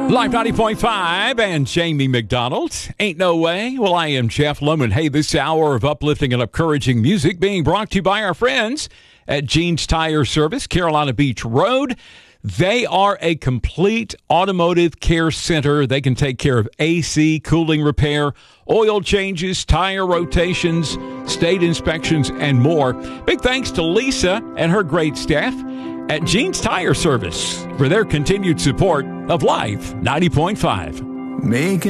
Live 90.5 and Jamie McDonald. Ain't no way. Well, I am Jeff Lohman. Hey, this hour of uplifting and encouraging music being brought to you by our friends at Gene's Tire Service, Carolina Beach Road. They are a complete automotive care center. They can take care of AC, cooling repair, oil changes, tire rotations, state inspections, and more. Big thanks to Lisa and her great staff at Gene's Tire Service for their continued support of Live 90.5.